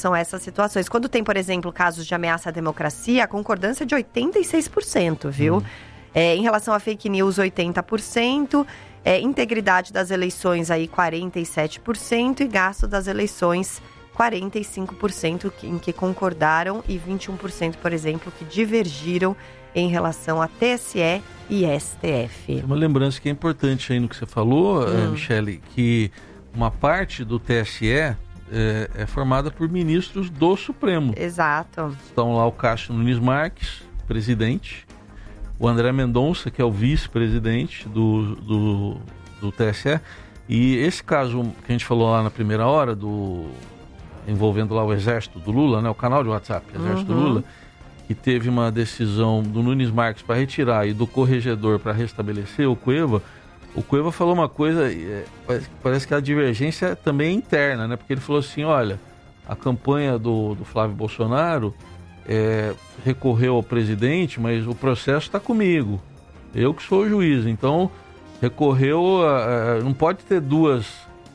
são essas situações. Quando tem, por exemplo, casos de ameaça à democracia, a concordância é de 86%, viu? Em relação a fake news, 80%. Integridade das eleições, aí 47%. E gasto das eleições, 45% em que concordaram e 21%, por exemplo, que divergiram em relação a TSE e STF. Uma lembrança que é importante aí no que você falou, Michele, que uma parte do TSE é formada por ministros do Supremo. Exato. Estão lá o Cássio Nunes Marques, presidente, o André Mendonça, que é o vice-presidente do TSE, e esse caso que a gente falou lá na primeira hora, envolvendo lá o exército do Lula, né, o canal de WhatsApp, exército do Lula, que teve uma decisão do Nunes Marques para retirar e do corregedor para restabelecer o Cueva falou uma coisa, parece que a divergência também é interna, né? Porque ele falou assim, olha, a campanha do Flávio Bolsonaro recorreu ao presidente, mas o processo está comigo, eu que sou o juiz, então recorreu, não pode ter duas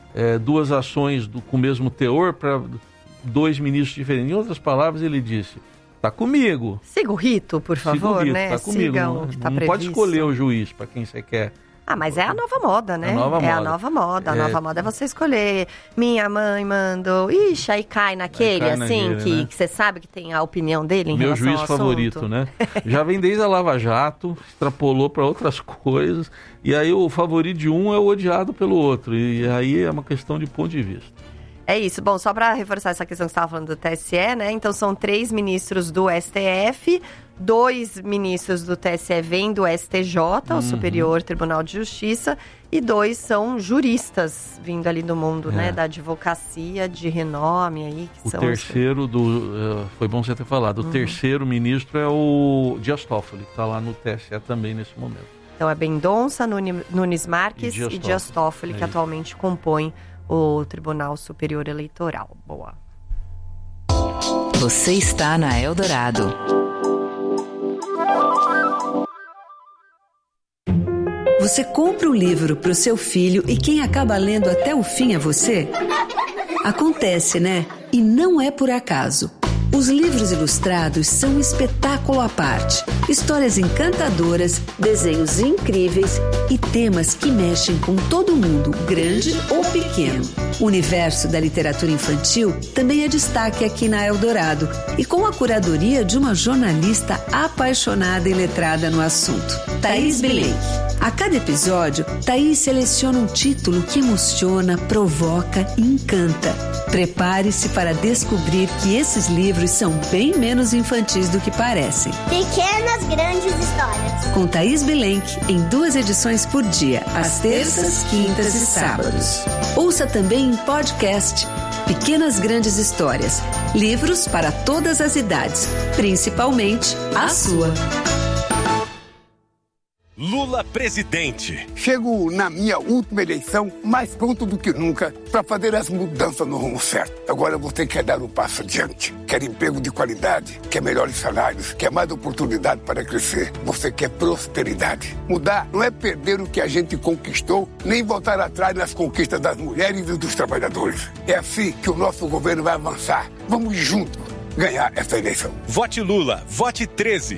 ações com o mesmo teor para dois ministros diferentes. Em outras palavras, ele disse, tá comigo. Siga o rito, por favor, né? Tá comigo. Não pode escolher o juiz para quem você quer. Mas é a nova moda, né? A nova moda. A nova moda é você escolher. Minha mãe mandou. Ixi, aí cai naquele, que você sabe que tem a opinião dele em relação ao assunto. Meu juiz favorito, né? Já vem desde a Lava Jato, extrapolou para outras coisas. E aí o favorito de um é o odiado pelo outro. E aí é uma questão de ponto de vista. É isso. Bom, só para reforçar essa questão que você estava falando do TSE, né? Então, são 3 ministros do STF, 2 ministros do TSE vêm do STJ, o Superior Tribunal de Justiça, e 2 são juristas vindo ali do mundo, né? Da advocacia de renome aí. O terceiro foi bom você ter falado, o terceiro ministro é o Dias Toffoli, que está lá no TSE também nesse momento. Então, é Mendonça, Nunes Marques e Dias Toffoli, que atualmente compõem o Tribunal Superior Eleitoral. Boa. Você está na Eldorado. Você compra um livro para o seu filho e quem acaba lendo até o fim é você? Acontece, né? E não é por acaso. Os livros ilustrados são um espetáculo à parte. Histórias encantadoras, desenhos incríveis e temas que mexem com todo mundo, grande ou pequeno. O universo da literatura infantil também é destaque aqui na Eldorado e com a curadoria de uma jornalista apaixonada e letrada no assunto, Thaís Bilenque. A cada episódio, Thaís seleciona um título que emociona, provoca e encanta. Prepare-se para descobrir que esses livros são bem menos infantis do que parecem. Pequenas Grandes Histórias. Com Thaís Bilenque, em 2 edições por dia, às terças, quintas e sábados. Ouça também em podcast Pequenas Grandes Histórias. Livros para todas as idades, principalmente a sua. Lula presidente. Chego na minha última eleição mais pronto do que nunca para fazer as mudanças no rumo certo. Agora você quer dar um passo adiante, quer emprego de qualidade, quer melhores salários, quer mais oportunidade para crescer. Você quer prosperidade. Mudar não é perder o que a gente conquistou, nem voltar atrás nas conquistas das mulheres e dos trabalhadores. É assim que o nosso governo vai avançar. Vamos juntos ganhar essa eleição. Vote Lula, vote 13.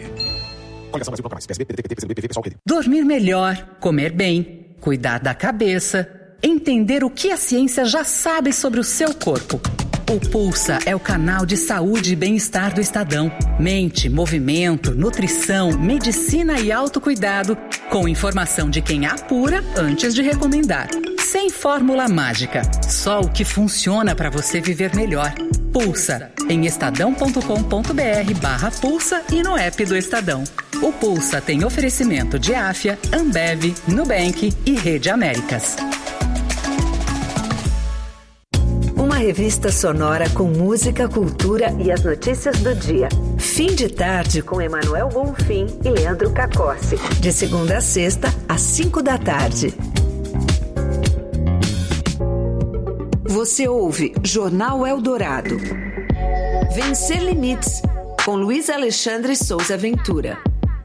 Dormir melhor, comer bem, cuidar da cabeça, entender o que a ciência já sabe sobre o seu corpo. O Pulsa é o canal de saúde e bem-estar do Estadão. Mente, movimento, nutrição, medicina e autocuidado, com informação de quem apura antes de recomendar. Sem fórmula mágica, só o que funciona para você viver melhor. Pulsa, em estadão.com.br/pulsa e no app do Estadão. O Pulsa tem oferecimento de Áfia, Ambev, Nubank e Rede Américas. Uma revista sonora com música, cultura e as notícias do dia. Fim de Tarde com Emanuel Bonfim e Leandro Cacossi. De segunda a sexta, às 5 da tarde. Você ouve Jornal Eldorado. Vencer Limites, com Luiz Alexandre Souza Ventura.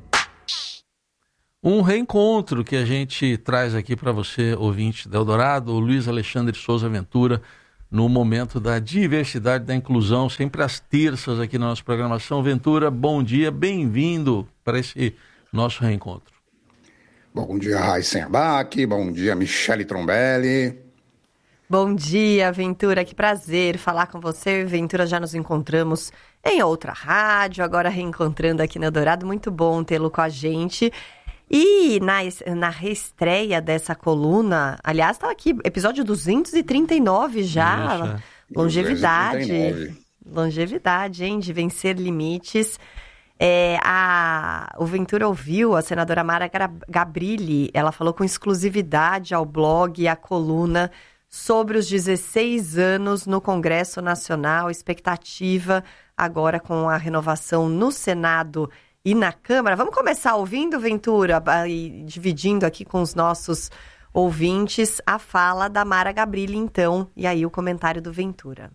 Um reencontro que a gente traz aqui para você, ouvinte da Eldorado, o Luiz Alexandre Souza Ventura, no momento da diversidade, da inclusão, sempre às terças aqui na nossa programação. Ventura, bom dia, bem-vindo para esse nosso reencontro. Bom dia, Raíssen Abac, bom dia, Michele Trombelli. Bom dia, Ventura, que prazer falar com você. Ventura, já nos encontramos em outra rádio, agora reencontrando aqui no Eldorado. Muito bom tê-lo com a gente. E na reestreia dessa coluna, aliás, está aqui, episódio 239 já. Isso, longevidade. 239. Longevidade, hein? De vencer limites. O Ventura ouviu a senadora Mara Gabrilli, ela falou com exclusividade ao blog e à coluna sobre os 16 anos no Congresso Nacional, expectativa agora com a renovação no Senado e na Câmara. Vamos começar ouvindo, Ventura, e dividindo aqui com os nossos ouvintes a fala da Mara Gabrilli, então, e aí o comentário do Ventura.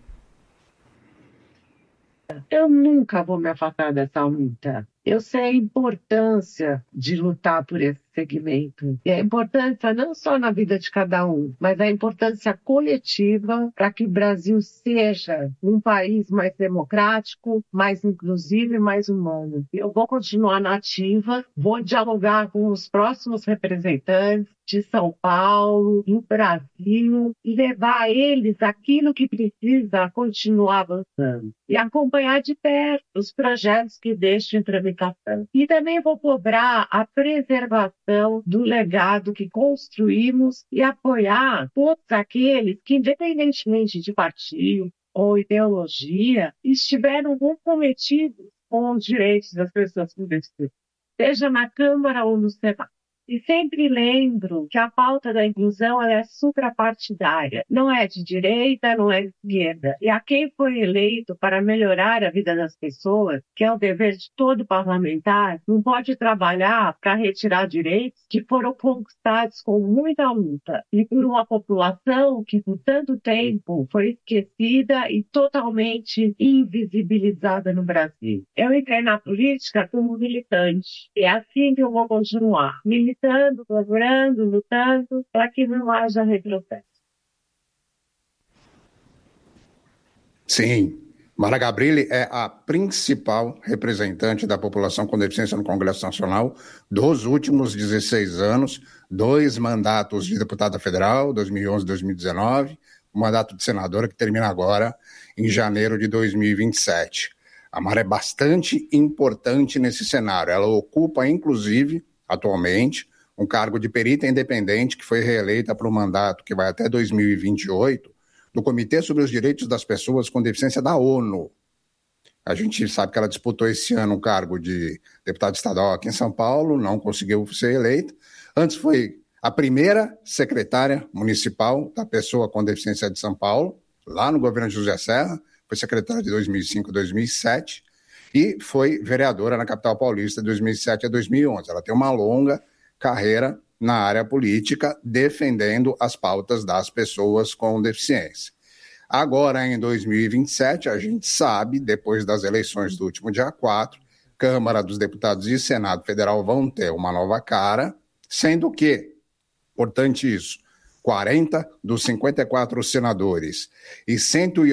Eu nunca vou me afastar dessa luta. Eu sei a importância de lutar por esse segmento. E a importância não só na vida de cada um, mas a importância coletiva para que o Brasil seja um país mais democrático, mais inclusivo e mais humano. Eu vou continuar na ativa, vou dialogar com os próximos representantes de São Paulo, do Brasil, e levar a eles aquilo que precisa continuar avançando. E acompanhar de perto os projetos que deixam em tramitação. E também vou cobrar a preservação do legado que construímos e apoiar todos aqueles que, independentemente de partido ou ideologia, estiveram comprometidos com os direitos das pessoas com deficiência, seja na Câmara ou no Senado. E sempre lembro que a pauta da inclusão ela é suprapartidária. Não é de direita, não é de esquerda. E a quem foi eleito para melhorar a vida das pessoas, que é o dever de todo parlamentar, não pode trabalhar para retirar direitos que foram conquistados com muita luta. E por uma população que por tanto tempo foi esquecida e totalmente invisibilizada no Brasil. Eu entrei na política como militante. É assim que eu vou continuar. Militando, cobrando, lutando, para que não haja retrocesso. Sim, Mara Gabrilli é a principal representante da população com deficiência no Congresso Nacional dos últimos 16 anos, 2 mandatos de deputada federal, 2011 e 2019, um mandato de senadora que termina agora em janeiro de 2027. A Mara é bastante importante nesse cenário. Ela ocupa, inclusive, atualmente, um cargo de perita independente que foi reeleita para um mandato que vai até 2028 do Comitê sobre os Direitos das Pessoas com Deficiência da ONU. A gente sabe que ela disputou esse ano um cargo de deputada estadual aqui em São Paulo, não conseguiu ser eleita. Antes foi a primeira secretária municipal da pessoa com deficiência de São Paulo, lá no governo de José Serra, foi secretária de 2005 a 2007, e foi vereadora na capital paulista de 2007 a 2011. Ela tem uma longa carreira na área política, defendendo as pautas das pessoas com deficiência. Agora, em 2027, a gente sabe, depois das eleições do último dia 4, Câmara dos Deputados e Senado Federal vão ter uma nova cara, sendo que, importante isso, 40 dos 54 senadores e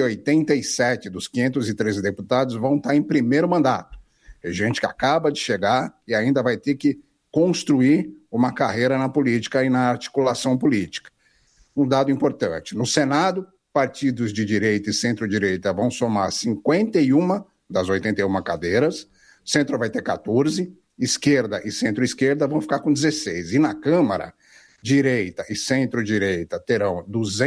187 dos 513 deputados vão estar em primeiro mandato. É gente que acaba de chegar e ainda vai ter que construir uma carreira na política e na articulação política. Um dado importante, no Senado, partidos de direita e centro-direita vão somar 51 das 81 cadeiras, centro vai ter 14, esquerda e centro-esquerda vão ficar com 16. E na Câmara, direita e centro-direita terão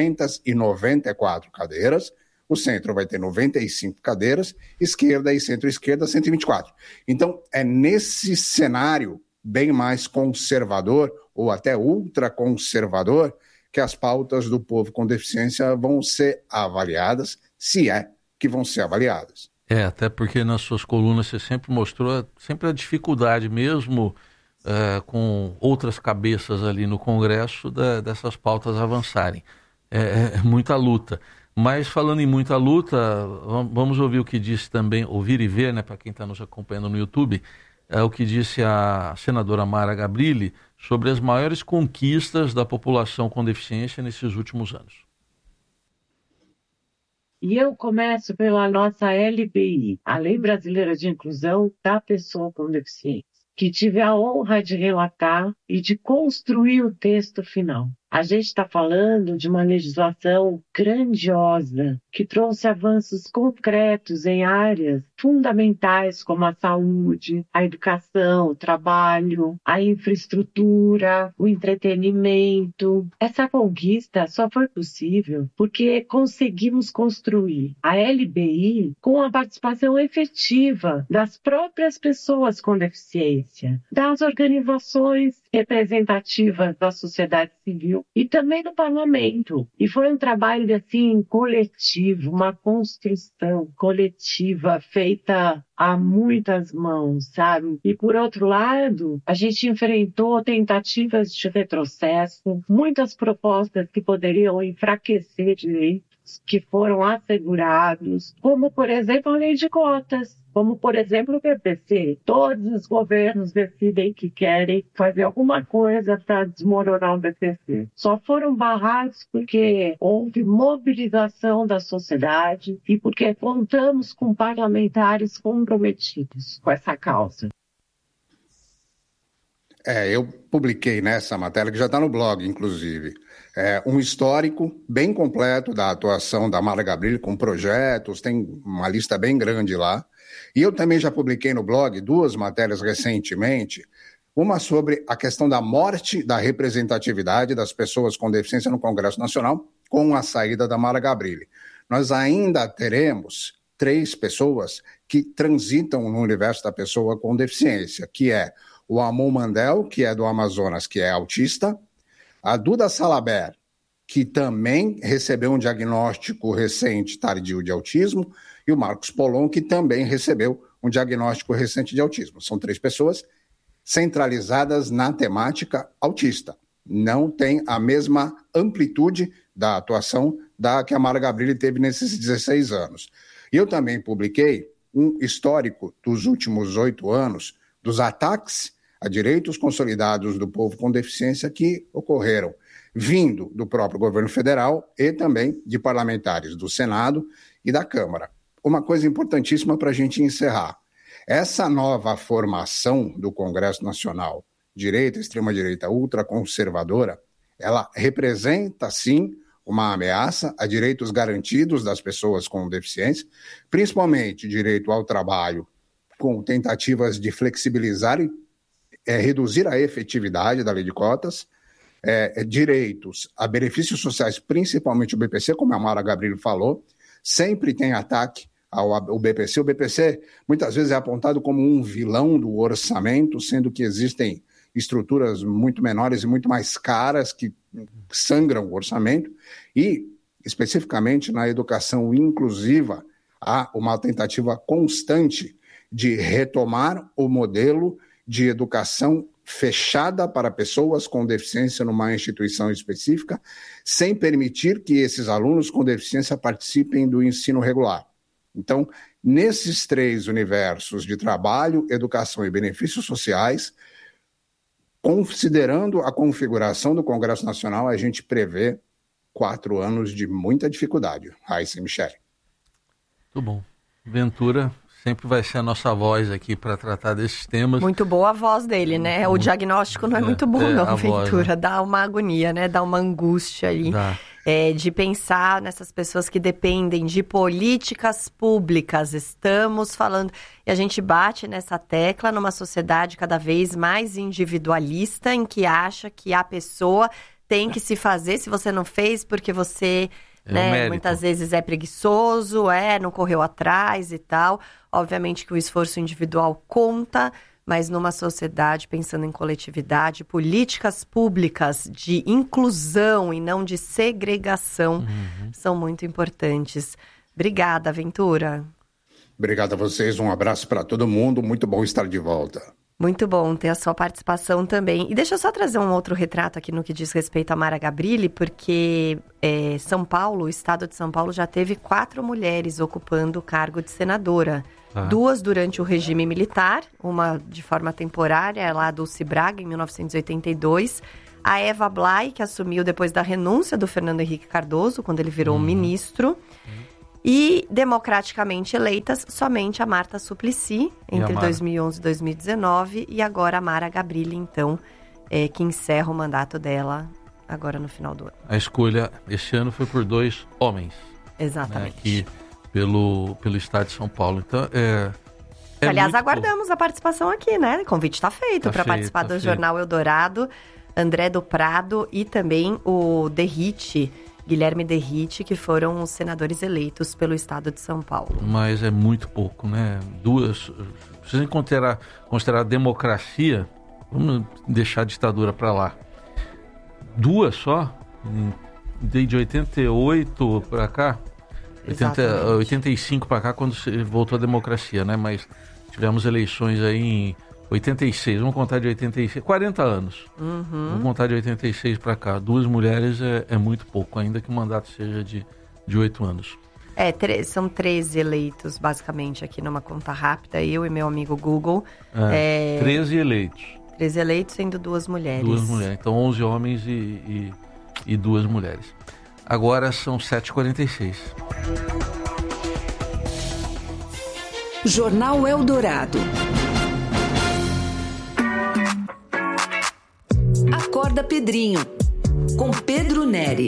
294 cadeiras, o centro vai ter 95 cadeiras, esquerda e centro-esquerda 124. Então, é nesse cenário bem mais conservador ou até ultraconservador que as pautas do povo com deficiência vão ser avaliadas, se é que vão ser avaliadas. Até porque nas suas colunas você sempre mostrou sempre a dificuldade mesmo com outras cabeças ali no Congresso dessas pautas avançarem. É muita luta. Mas falando em muita luta, vamos ouvir o que disse também, ouvir e ver, né, para quem está nos acompanhando no YouTube, o que disse a senadora Mara Gabrilli sobre as maiores conquistas da população com deficiência nesses últimos anos. E eu começo pela nossa LBI, a Lei Brasileira de Inclusão da Pessoa com Deficiência, que tive a honra de relatar e de construir o texto final. A gente está falando de uma legislação grandiosa, que trouxe avanços concretos em áreas fundamentais como a saúde, a educação, o trabalho, a infraestrutura, o entretenimento. Essa conquista só foi possível porque conseguimos construir a LBI com a participação efetiva das próprias pessoas com deficiência, das organizações representativas da sociedade civil e também do parlamento. E foi um trabalho, assim, coletivo, uma construção coletiva feita a muitas mãos, sabe? E, por outro lado, a gente enfrentou tentativas de retrocesso, muitas propostas que poderiam enfraquecer direitos que foram assegurados, como, por exemplo, a lei de cotas, como, por exemplo, o BPC. Todos os governos decidem que querem fazer alguma coisa para desmoronar o BPC. Só foram barrados porque houve mobilização da sociedade e porque contamos com parlamentares comprometidos com essa causa. Eu publiquei nessa matéria, que já está no blog, inclusive, um histórico bem completo da atuação da Mara Gabrilli com projetos, tem uma lista bem grande lá. E eu também já publiquei no blog 2 matérias recentemente, uma sobre a questão da morte da representatividade das pessoas com deficiência no Congresso Nacional com a saída da Mara Gabrilli. Nós ainda teremos 3 pessoas que transitam no universo da pessoa com deficiência, que é o Amon Mandel, que é do Amazonas, que é autista, a Duda Salaber, que também recebeu um diagnóstico recente tardio de autismo, e o Marcos Polon, que também recebeu um diagnóstico recente de autismo. São 3 pessoas centralizadas na temática autista. Não tem a mesma amplitude da atuação da que a Mara Gabrilli teve nesses 16 anos. E eu também publiquei um histórico dos últimos 8 anos dos ataques a direitos consolidados do povo com deficiência que ocorreram, vindo do próprio governo federal e também de parlamentares do Senado e da Câmara. Uma coisa importantíssima para a gente encerrar. Essa nova formação do Congresso Nacional, direita, extrema-direita, ultraconservadora, ela representa, sim, uma ameaça a direitos garantidos das pessoas com deficiência, principalmente direito ao trabalho, com tentativas de flexibilizar e reduzir a efetividade da lei de cotas, direitos a benefícios sociais, principalmente o BPC, como a Mara Gabrilli falou, sempre tem ataque ao BPC. O BPC muitas vezes é apontado como um vilão do orçamento, sendo que existem estruturas muito menores e muito mais caras que sangram o orçamento e, especificamente na educação inclusiva, há uma tentativa constante de retomar o modelo de educação fechada para pessoas com deficiência numa instituição específica, sem permitir que esses alunos com deficiência participem do ensino regular. Então, nesses 3 universos de trabalho, educação e benefícios sociais, considerando a configuração do Congresso Nacional, a gente prevê 4 anos de muita dificuldade. Raíssa e Michele. Muito bom. Ventura sempre vai ser a nossa voz aqui para tratar desses temas. Muito boa a voz dele, né? O diagnóstico não é muito bom, não, Ventura. Voz, né? Dá uma agonia, né? Dá uma angústia ali. De pensar nessas pessoas que dependem de políticas públicas. Estamos falando... E a gente bate nessa tecla numa sociedade cada vez mais individualista, em que acha que a pessoa tem que se fazer, se você não fez, porque você... muitas vezes é preguiçoso, não correu atrás e tal. Obviamente que o esforço individual conta, mas numa sociedade pensando em coletividade, políticas públicas de inclusão e não de segregação são muito importantes. Obrigada, Ventura. Obrigado a vocês, um abraço para todo mundo, muito bom estar de volta. Muito bom ter a sua participação também. E deixa eu só trazer um outro retrato aqui no que diz respeito a Mara Gabrilli, porque São Paulo, o estado de São Paulo, já teve 4 mulheres ocupando o cargo de senadora. 2 durante o regime militar, uma de forma temporária, lá do Dulce Braga, em 1982. A Eva Blay, que assumiu depois da renúncia do Fernando Henrique Cardoso, quando ele virou ministro. E democraticamente eleitas, somente a Marta Suplicy, entre 2011 e 2019, e agora a Mara Gabrilli, então, que encerra o mandato dela agora no final do ano. A escolha esse ano foi por 2 homens. Exatamente. Aqui pelo estado de São Paulo. Então, aliás, aguardamos a participação aqui, né? O convite está feito para participar do Jornal Eldorado. André do Prado e também o Guilherme Derrite, que foram os senadores eleitos pelo estado de São Paulo. Mas é muito pouco, né? Se a gente considerar a democracia, vamos deixar a ditadura para lá. 2 só? Desde 88 para cá? 85 para cá, quando voltou a democracia, né? Mas tivemos eleições aí em 86, vamos contar de 86, 40 anos. Vamos contar de 86 para cá. 2 mulheres é muito pouco, ainda que o mandato seja de 8 anos. São 13 eleitos, basicamente, aqui numa conta rápida, eu e meu amigo Google. 13 eleitos. 13 eleitos, sendo 2 mulheres. 2 mulheres, então 11 homens e 2 mulheres. Agora são 7h46. Jornal Eldorado. Acorda Pedrinho, com Pedro Neri.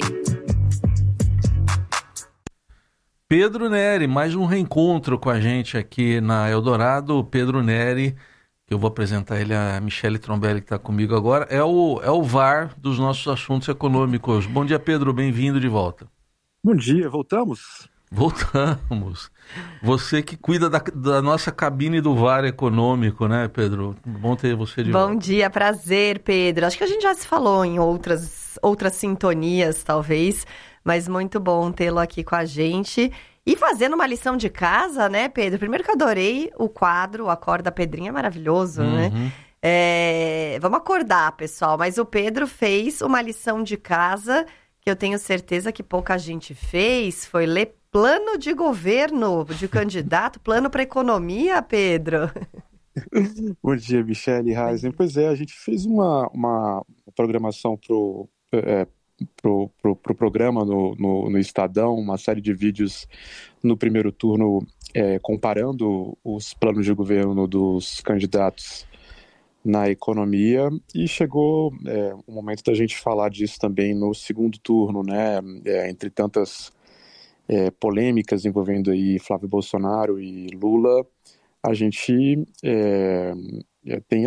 Pedro Neri, mais um reencontro com a gente aqui na Eldorado. Pedro Neri, que eu vou apresentar ele, a Michele Trombelli, que está comigo agora, é o VAR dos nossos assuntos econômicos. Bom dia, Pedro, bem-vindo de volta. Bom dia, voltamos? Voltamos. Você que cuida da nossa cabine do VAR econômico, né, Pedro? Bom ter você de volta. Bom dia, prazer, Pedro. Acho que a gente já se falou em outras sintonias, talvez, mas muito bom tê-lo aqui com a gente. E fazendo uma lição de casa, né, Pedro? Primeiro que eu adorei o quadro, o Acorda Pedrinho, é maravilhoso, né? Vamos acordar, pessoal, mas o Pedro fez uma lição de casa que eu tenho certeza que pouca gente fez, foi ler plano de governo de candidato, plano para economia, Pedro. Bom dia, Michele Reisen. Pois é, a gente fez uma programação pro programa no Estadão, uma série de vídeos no primeiro turno comparando os planos de governo dos candidatos na economia, e chegou o momento da gente falar disso também no segundo turno, né? Entre tantas polêmicas envolvendo aí Flávio Bolsonaro e Lula, a gente tem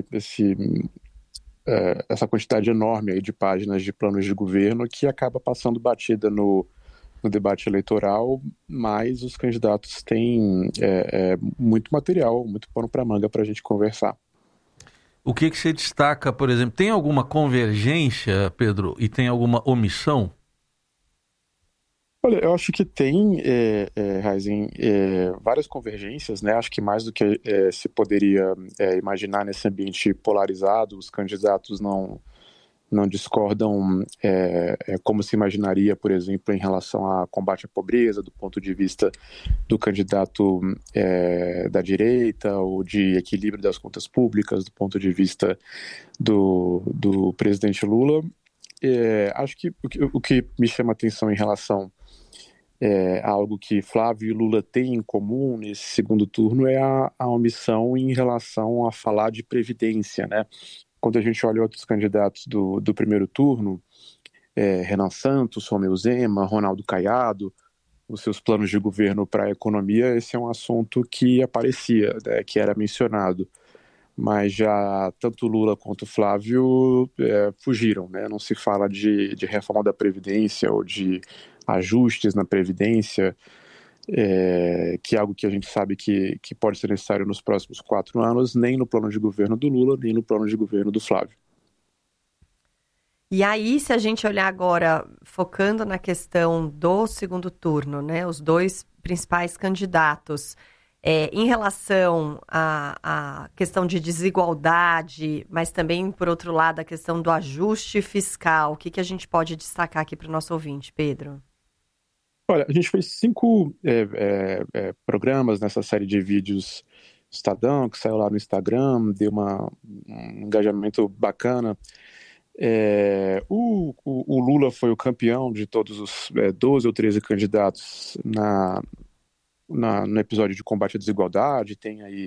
essa quantidade enorme aí de páginas de planos de governo que acaba passando batida no debate eleitoral, mas os candidatos têm muito material, muito pano para manga para a gente conversar. O que você destaca, por exemplo, tem alguma convergência, Pedro, e tem alguma omissão? Olha, eu acho que tem, Reisen, várias convergências, né? Acho que mais do que se poderia imaginar nesse ambiente polarizado, os candidatos não discordam como se imaginaria, por exemplo, em relação a combate à pobreza, do ponto de vista do candidato da direita, ou de equilíbrio das contas públicas, do ponto de vista do presidente Lula. Acho que o que me chama a atenção em relação a algo que Flávio e Lula têm em comum nesse segundo turno é a omissão em relação a falar de previdência, né? Quando a gente olha outros candidatos do primeiro turno, Renan Santos, Romeu Zema, Ronaldo Caiado, os seus planos de governo para a economia, esse é um assunto que aparecia, né, que era mencionado. Mas já tanto Lula quanto Flávio fugiram, né? Não se fala de reforma da Previdência ou de ajustes na Previdência, que é algo que a gente sabe que pode ser necessário nos próximos 4 anos, nem no plano de governo do Lula, nem no plano de governo do Flávio. E aí, se a gente olhar agora, focando na questão do segundo turno, né, os 2 principais candidatos, em relação à questão de desigualdade, mas também, por outro lado, a questão do ajuste fiscal, o que a gente pode destacar aqui para o nosso ouvinte, Pedro? Olha, a gente fez 5 programas nessa série de vídeos Estadão, que saiu lá no Instagram, deu um engajamento bacana. O Lula foi o campeão de todos os 12 ou 13 candidatos no episódio de combate à desigualdade. Tem aí,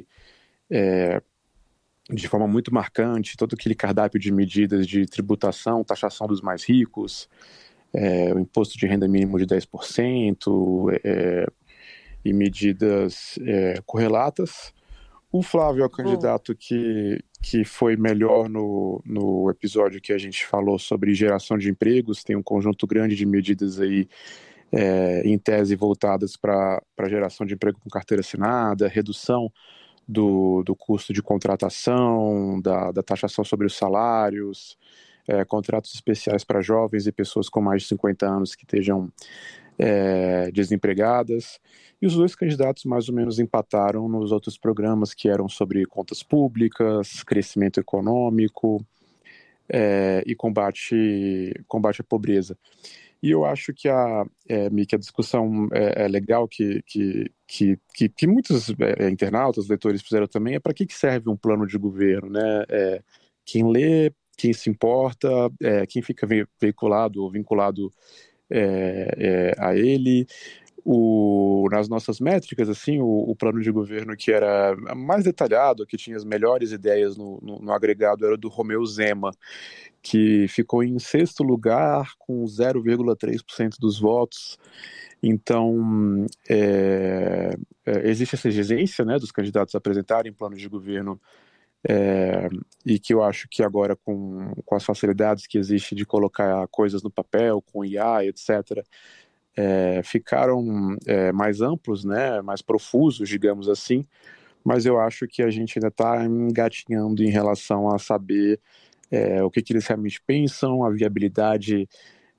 de forma muito marcante, todo aquele cardápio de medidas de tributação, taxação dos mais ricos, o imposto de renda mínimo de 10%, e medidas correlatas. O Flávio é o candidato que foi melhor no episódio que a gente falou sobre geração de empregos. Tem um conjunto grande de medidas aí, em tese, voltadas para geração de emprego com carteira assinada, redução do custo de contratação, da taxação sobre os salários, contratos especiais para jovens e pessoas com mais de 50 anos que estejam desempregadas. E os dois candidatos mais ou menos empataram nos outros programas que eram sobre contas públicas, crescimento econômico e combate à pobreza. E eu acho que Miki, a discussão é legal, que muitos internautas, leitores fizeram também, para que serve um plano de governo, né? Quem lê, quem se importa, quem fica veiculado ou vinculado a ele. Nas nossas métricas, assim, o plano de governo que era mais detalhado, que tinha as melhores ideias no agregado, era do Romeu Zema, que ficou em 6º lugar com 0,3% dos votos. Então, existe essa exigência, né, dos candidatos a apresentarem planos de governo, e que eu acho que agora, com as facilidades que existe de colocar coisas no papel, com IA, etc., ficaram mais amplos, né, mais profusos, digamos assim, mas eu acho que a gente ainda está engatinhando em relação a saber o que eles realmente pensam, a viabilidade,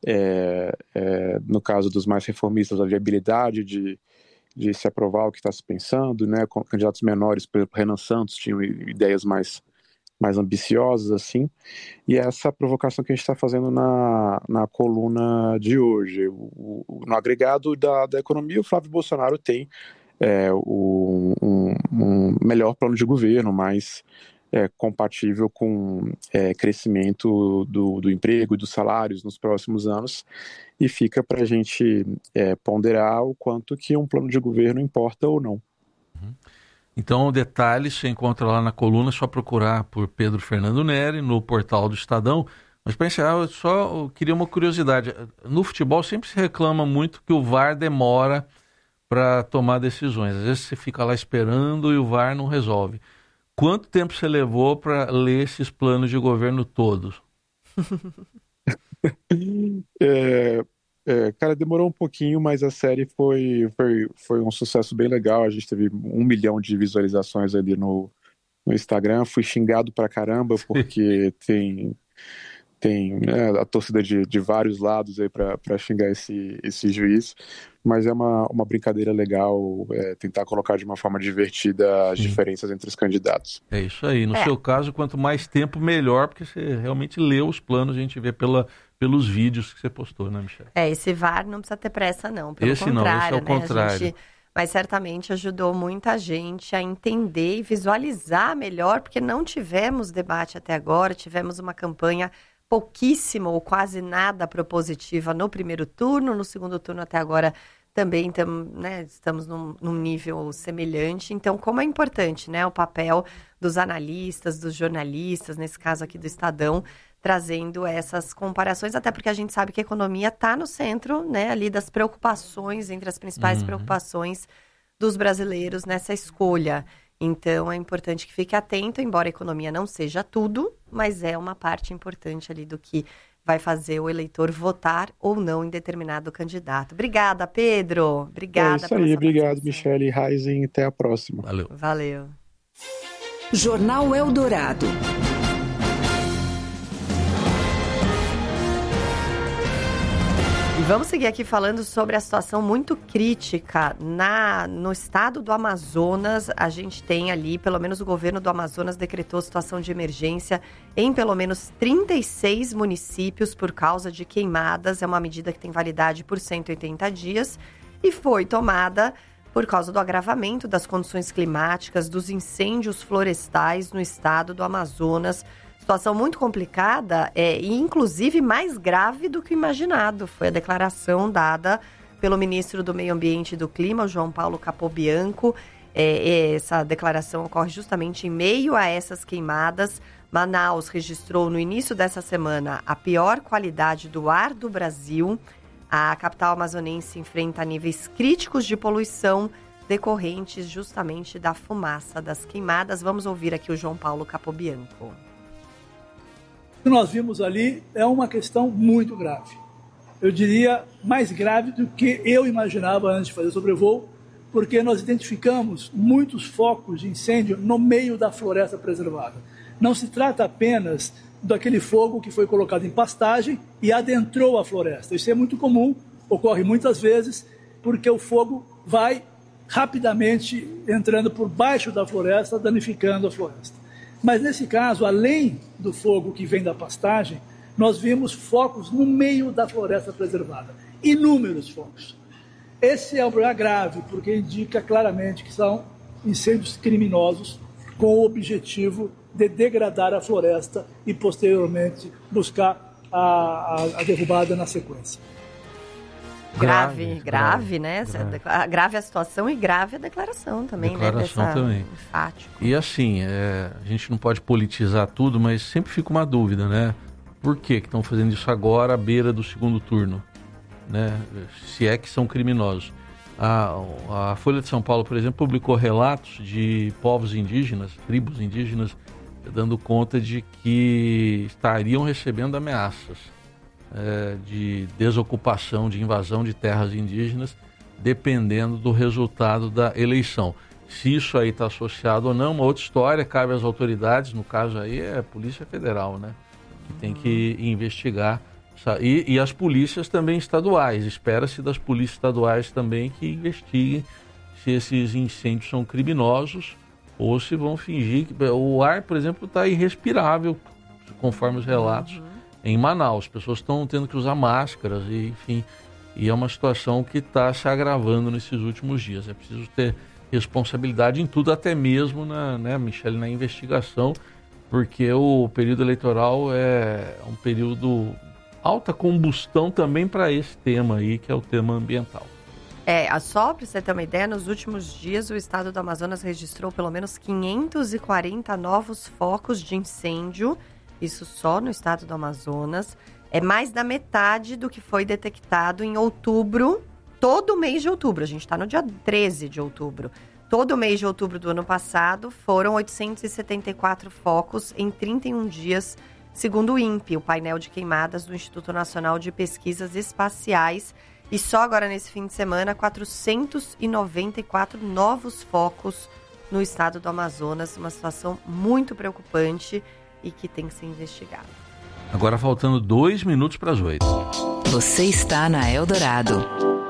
no caso dos mais reformistas, a viabilidade de se aprovar o que está se pensando, né, com candidatos menores, por exemplo, Renan Santos tinham ideias mais ambiciosas, assim, e essa provocação que a gente está fazendo na coluna de hoje. No agregado da economia, o Flávio Bolsonaro tem um melhor plano de governo, mais compatível com crescimento do emprego e dos salários nos próximos anos, e fica para a gente ponderar o quanto que um plano de governo importa ou não. Então, detalhes você encontra lá na coluna, é só procurar por Pedro Fernando Neri no portal do Estadão. Mas para encerrar, eu queria uma curiosidade. No futebol sempre se reclama muito que o VAR demora para tomar decisões. Às vezes você fica lá esperando e o VAR não resolve. Quanto tempo você levou para ler esses planos de governo todos? Cara, demorou um pouquinho, mas a série foi um sucesso bem legal. A gente teve 1 milhão de visualizações ali no Instagram. Fui xingado pra caramba, porque tem a torcida de vários lados aí pra xingar esse juiz. Mas é uma brincadeira legal, tentar colocar de uma forma divertida as diferenças entre os candidatos. É isso aí. No seu caso, quanto mais tempo, melhor, porque você realmente lê os planos, a gente vê pelos vídeos que você postou, né, Michele? Esse VAR não precisa ter pressa, não. Pelo contrário, não, esse é o contrário. Mas certamente ajudou muita gente a entender e visualizar melhor, porque não tivemos debate até agora, tivemos uma campanha pouquíssima ou quase nada propositiva no primeiro turno, no segundo turno até agora também estamos num nível semelhante. Então, como é importante, né, o papel dos analistas, dos jornalistas, nesse caso aqui do Estadão, trazendo essas comparações, até porque a gente sabe que a economia está no centro, né, ali das preocupações, entre as principais preocupações dos brasileiros nessa escolha. Então, é importante que fique atento, embora a economia não seja tudo, mas é uma parte importante ali do que vai fazer o eleitor votar ou não em determinado candidato. Obrigada, Pedro. Obrigada. É isso aí, obrigado, Michele e Heisen. Até a próxima. Valeu. Jornal Eldorado. E vamos seguir aqui falando sobre a situação muito crítica no estado do Amazonas. A gente tem ali, pelo menos o governo do Amazonas decretou situação de emergência em pelo menos 36 municípios por causa de queimadas. É uma medida que tem validade por 180 dias e foi tomada por causa do agravamento das condições climáticas, dos incêndios florestais no estado do Amazonas. Situação muito complicada e, inclusive, mais grave do que imaginado. Foi a declaração dada pelo ministro do Meio Ambiente e do Clima, o João Paulo Capobianco. Essa declaração ocorre justamente em meio a essas queimadas. Manaus registrou no início dessa semana a pior qualidade do ar do Brasil. A capital amazonense enfrenta níveis críticos de poluição decorrentes justamente da fumaça das queimadas. Vamos ouvir aqui o João Paulo Capobianco. O que nós vimos ali é uma questão muito grave. Eu diria mais grave do que eu imaginava antes de fazer o sobrevoo, porque nós identificamos muitos focos de incêndio no meio da floresta preservada. Não se trata apenas daquele fogo que foi colocado em pastagem e adentrou a floresta. Isso é muito comum, ocorre muitas vezes, porque o fogo vai rapidamente entrando por baixo da floresta, danificando a floresta. Mas nesse caso, além do fogo que vem da pastagem, nós vimos focos no meio da floresta preservada. Inúmeros focos. Esse é um problema grave, porque indica claramente que são incêndios criminosos com o objetivo de degradar a floresta e, posteriormente, buscar a derrubada na sequência. Grave, né? Grave a situação e grave a declaração também, declaração, né? Também. Enfático. E assim, a gente não pode politizar tudo, mas sempre fica uma dúvida, né? Por que estão fazendo isso agora à beira do segundo turno? Né? Se é que são criminosos. A Folha de São Paulo, por exemplo, publicou relatos de povos indígenas, tribos indígenas, dando conta de que estariam recebendo ameaças de desocupação, de invasão de terras indígenas, dependendo do resultado da eleição. Se isso aí está associado ou não, uma outra história, cabe às autoridades, no caso aí é a Polícia Federal, né? Que tem que investigar. E as polícias também estaduais. Espera-se das polícias estaduais também que investiguem se esses incêndios são criminosos ou se vão fingir que... O ar, por exemplo, está irrespirável, conforme os relatos, em Manaus. As pessoas estão tendo que usar máscaras, e, enfim. E é uma situação que está se agravando nesses últimos dias. É preciso ter responsabilidade em tudo, até mesmo, Michele, na investigação, porque o período eleitoral é um período... alta combustão também para esse tema aí, que é o tema ambiental. Só para você ter uma ideia, nos últimos dias o estado do Amazonas registrou pelo menos 540 novos focos de incêndio, isso só no estado do Amazonas. É mais da metade do que foi detectado em outubro, todo mês de outubro. A gente está no dia 13 de outubro. Todo mês de outubro do ano passado foram 874 focos em 31 dias, segundo o INPE, o painel de queimadas do Instituto Nacional de Pesquisas Espaciais. E só agora nesse fim de semana, 494 novos focos no estado do Amazonas. Uma situação muito preocupante e que tem que ser investigada. Agora faltando 2 minutos para as 8. Você está na Eldorado.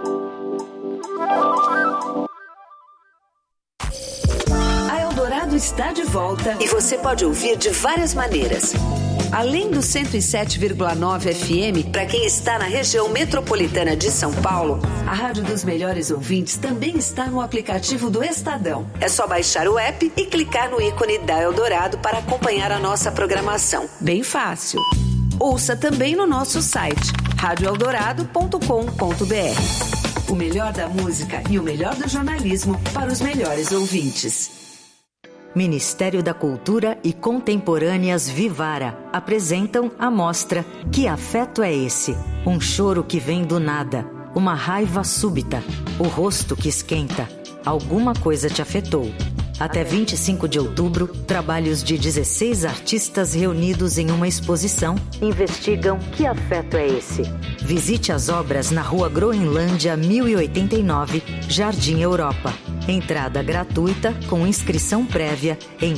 A Eldorado está de volta e você pode ouvir de várias maneiras. Além do 107,9 FM, para quem está na região metropolitana de São Paulo, a Rádio dos Melhores Ouvintes também está no aplicativo do Estadão. É só baixar o app e clicar no ícone da Eldorado para acompanhar a nossa programação. Bem fácil. Ouça também no nosso site, radioeldorado.com.br. O melhor da música e o melhor do jornalismo para os melhores ouvintes. Ministério da Cultura e Contemporâneas Vivara apresentam a mostra Que Afeto é Esse? Um choro que vem do nada, uma raiva súbita, o rosto que esquenta. Alguma coisa te afetou. Até 25 de outubro, trabalhos de 16 artistas reunidos em uma exposição investigam que afeto é esse. Visite as obras na Rua Groenlândia 1089, Jardim Europa. Entrada gratuita com inscrição prévia em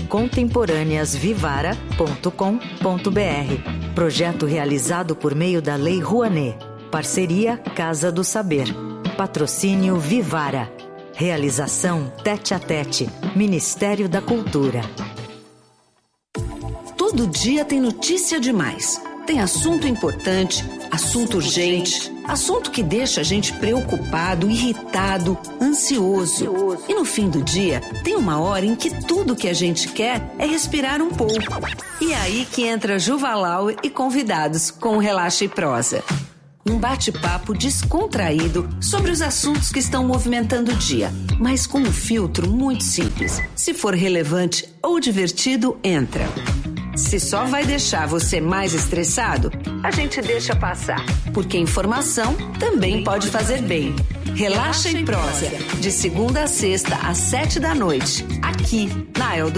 contemporâneasvivara.com.br. Projeto realizado por meio da Lei Rouanet. Parceria Casa do Saber. Patrocínio Vivara. Realização Tete a Tete, Ministério da Cultura. Todo dia tem notícia demais. Tem assunto importante, assunto urgente, Assunto que deixa a gente preocupado, irritado, ansioso. E no fim do dia, tem uma hora em que tudo que a gente quer é respirar um pouco. E é aí que entra Juva Lauer e convidados com o Relaxa e Prosa. Um bate-papo descontraído sobre os assuntos que estão movimentando o dia, mas com um filtro muito simples. Se for relevante ou divertido, entra. Se só vai deixar você mais estressado, a gente deixa passar. Porque informação também pode fazer bem. Relaxa e Prosa, de segunda a sexta às 7 da noite, aqui na Eldorado.